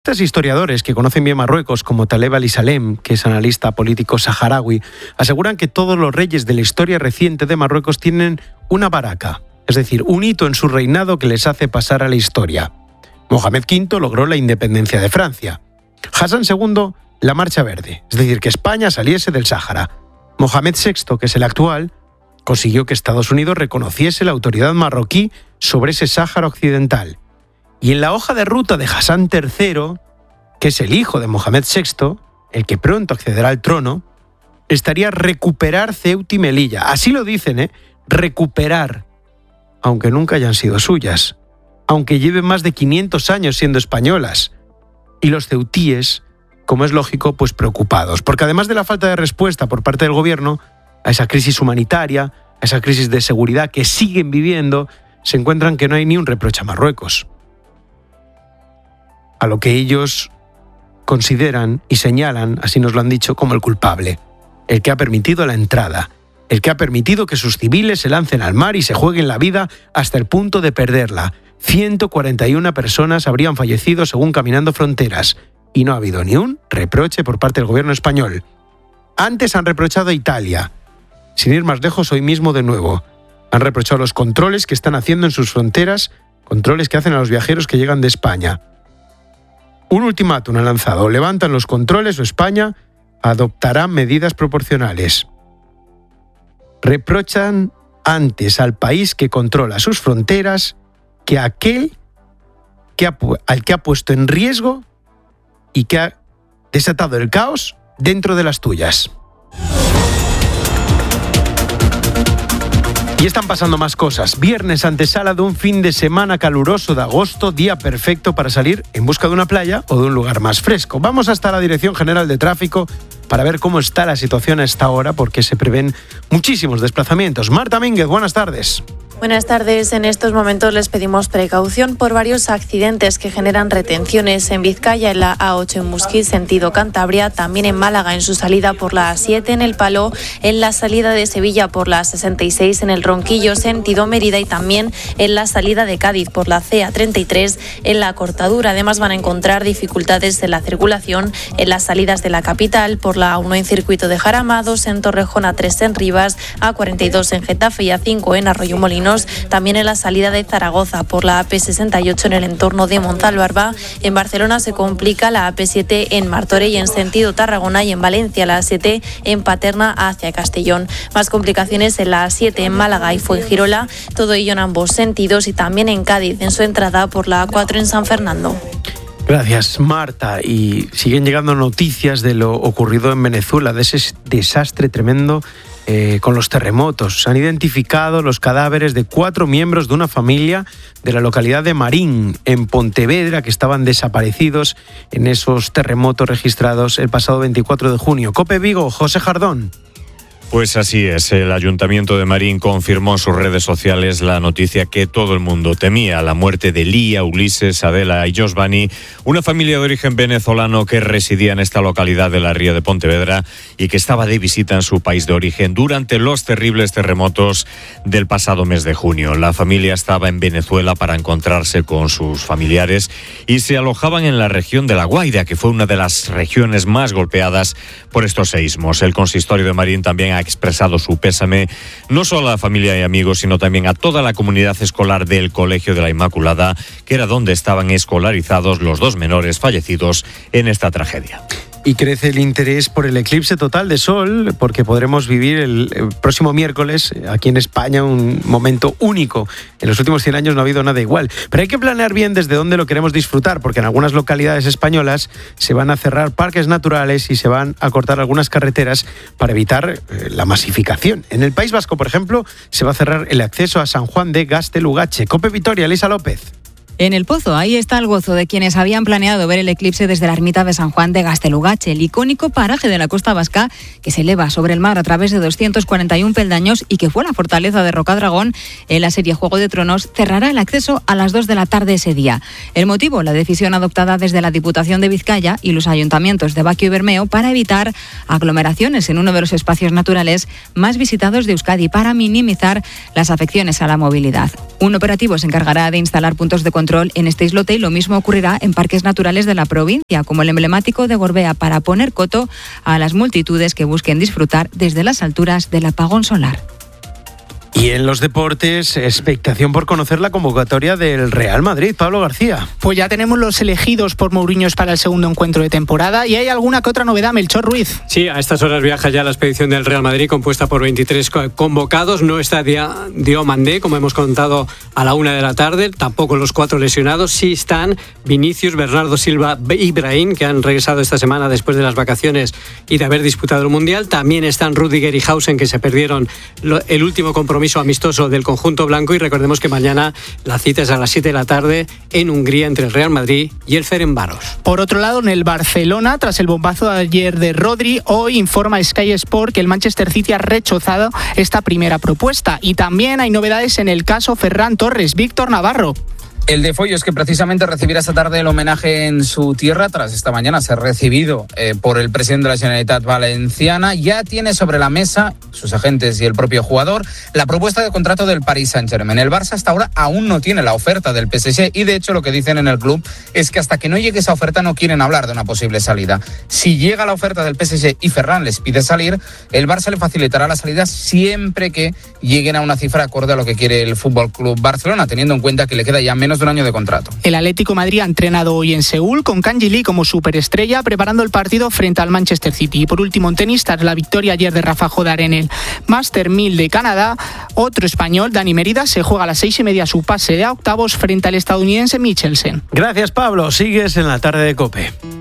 Estos historiadores que conocen bien Marruecos, como Taleb Ali-Salem, que es analista político saharaui, aseguran que todos los reyes de la historia reciente de Marruecos tienen una baraka, es decir, un hito en su reinado que les hace pasar a la historia. Mohamed V logró la independencia de Francia. Hassan II, la Marcha Verde, es decir, que España saliese del Sáhara. Mohamed VI, que es el actual, consiguió que Estados Unidos reconociese la autoridad marroquí sobre ese Sáhara occidental. Y en la hoja de ruta de Hassan III, que es el hijo de Mohamed VI, el que pronto accederá al trono, estaría recuperar Ceuta y Melilla. Así lo dicen, recuperar, aunque nunca hayan sido suyas, aunque lleven más de 500 años siendo españolas. Y los ceutíes, como es lógico, pues preocupados, porque además de la falta de respuesta por parte del gobierno a esa crisis humanitaria, a esa crisis de seguridad que siguen viviendo, se encuentran que no hay ni un reproche a Marruecos. A lo que ellos consideran y señalan, así nos lo han dicho, como el culpable, el que ha permitido la entrada, el que ha permitido que sus civiles se lancen al mar y se jueguen la vida hasta el punto de perderla. 141 personas habrían fallecido según Caminando Fronteras, y no ha habido ni un reproche por parte del gobierno español. Antes han reprochado a Italia. Sin ir más lejos, hoy mismo de nuevo. Han reprochado los controles que están haciendo en sus fronteras, controles que hacen a los viajeros que llegan de España. Un ultimátum han lanzado: o levantan los controles o España adoptará medidas proporcionales. Reprochan antes al país que controla sus fronteras que a aquel al que ha puesto en riesgo y que ha desatado el caos dentro de las tuyas. Y están pasando más cosas. Viernes, antesala de un fin de semana caluroso de agosto, día perfecto para salir en busca de una playa o de un lugar más fresco. Vamos hasta la Dirección General de Tráfico para ver cómo está la situación a esta hora, porque se prevén muchísimos desplazamientos. Marta Mínguez, buenas tardes. Buenas tardes. En estos momentos les pedimos precaución por varios accidentes que generan retenciones en Vizcaya, en la A8 en Musquí, sentido Cantabria, también en Málaga en su salida por la A7 en El Palo, en la salida de Sevilla por la A66 en El Ronquillo, sentido Mérida, y también en la salida de Cádiz por la CA33 en la Cortadura. Además van a encontrar dificultades en la circulación en las salidas de la capital por la A1 en Circuito de Jarama, A2 en Torrejón, A3 en Rivas, A42 en Getafe y A5 en Arroyo Molinos. También en la salida de Zaragoza por la AP68 en el entorno de Montalbarba. En Barcelona se complica la AP7 en Martorell en sentido Tarragona, y en Valencia la A7 en Paterna hacia Castellón. Más complicaciones en la A7 en Málaga y Fuengirola, todo ello en ambos sentidos, y también en Cádiz en su entrada por la A4 en San Fernando. Gracias, Marta. Y siguen llegando noticias de lo ocurrido en Venezuela, de ese desastre tremendo con los terremotos. Se han identificado los cadáveres de 4 miembros de una familia de la localidad de Marín, en Pontevedra, que estaban desaparecidos en esos terremotos registrados el pasado 24 de junio. COPE Vigo, José Jardón. Pues así es, el Ayuntamiento de Marín confirmó en sus redes sociales la noticia que todo el mundo temía: la muerte de Lía, Ulises, Adela y Josvani, una familia de origen venezolano que residía en esta localidad de la Ría de Pontevedra y que estaba de visita en su país de origen durante los terribles terremotos del pasado mes de junio. La familia estaba en Venezuela para encontrarse con sus familiares y se alojaban en la región de La Guaira, que fue una de las regiones más golpeadas por estos seísmos. El consistorio de Marín también ha expresado su pésame no solo a la familia y amigos, sino también a toda la comunidad escolar del Colegio de la Inmaculada, que era donde estaban escolarizados los 2 menores fallecidos en esta tragedia. Y crece el interés por el eclipse total de sol, porque podremos vivir el próximo miércoles aquí en España un momento único. En los últimos 100 años no ha habido nada igual. Pero hay que planear bien desde dónde lo queremos disfrutar, porque en algunas localidades españolas se van a cerrar parques naturales y se van a cortar algunas carreteras para evitar la masificación. En el País Vasco, por ejemplo, se va a cerrar el acceso a San Juan de Gaztelugatxe. COPE Vitoria, Elisa López. En El Pozo, ahí está el gozo de quienes habían planeado ver el eclipse desde la ermita de San Juan de Gaztelugatxe, el icónico paraje de la costa vasca que se eleva sobre el mar a través de 241 peldaños y que fue la fortaleza de Rocadragón en la serie Juego de Tronos. Cerrará el acceso a las 2 de la tarde ese día. El motivo, la decisión adoptada desde la Diputación de Vizcaya y los ayuntamientos de Baquio y Bermeo para evitar aglomeraciones en uno de los espacios naturales más visitados de Euskadi, para minimizar las afecciones a la movilidad. Un operativo se encargará de instalar puntos de control control en este islote y lo mismo ocurrirá en parques naturales de la provincia, como el emblemático de Gorbea, para poner coto a las multitudes que busquen disfrutar desde las alturas del apagón solar. Y en los deportes, expectación por conocer la convocatoria del Real Madrid. Pablo García. Pues ya tenemos los elegidos por Mourinho para el segundo encuentro de temporada y hay alguna que otra novedad, Melchor Ruiz. Sí, a estas horas viaja ya la expedición del Real Madrid compuesta por 23 convocados. No está Diomandé, como hemos contado, a la 1 de la tarde. Tampoco los 4 lesionados. Sí están Vinicius, Bernardo Silva y Brahim, que han regresado esta semana después de las vacaciones y de haber disputado el Mundial. También están Rüdiger y Hausen, que se perdieron el último compromiso amistoso del conjunto blanco, y recordemos que mañana la cita es a las 7 de la tarde en Hungría entre el Real Madrid y el Ferencváros. Por otro lado, en el Barcelona, tras el bombazo de ayer de Rodri, hoy informa Sky Sport que el Manchester City ha rechazado esta primera propuesta. Y también hay novedades en el caso Ferran Torres. Víctor Navarro. El de Follo es que precisamente recibirá esta tarde el homenaje en su tierra, tras esta mañana ser recibido por el presidente de la Generalitat Valenciana. Ya tiene sobre la mesa, sus agentes y el propio jugador, la propuesta de contrato del Paris Saint-Germain. El Barça hasta ahora aún no tiene la oferta del PSG y de hecho lo que dicen en el club es que hasta que no llegue esa oferta no quieren hablar de una posible salida. Si llega la oferta del PSG y Ferran les pide salir, el Barça le facilitará la salida siempre que lleguen a una cifra acorde a lo que quiere el Fútbol Club Barcelona, teniendo en cuenta que le queda ya menos de un año de contrato. El Atlético de Madrid ha entrenado hoy en Seúl con Kang Ji-lee como superestrella, preparando el partido frente al Manchester City. Y por último, en tenis, tras la victoria ayer de Rafa Jodar en el Master 1000 de Canadá, otro español, Dani Mérida, se juega a las 6:30 su pase de octavos frente al estadounidense Michelsen. Gracias, Pablo. Sigues en la tarde de COPE.